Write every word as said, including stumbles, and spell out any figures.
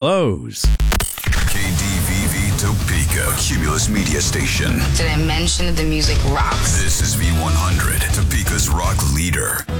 Close. K D V V Topeka, Cumulus Media Station. Did I mention that the music rocks? This is V one hundred, Topeka's rock leader.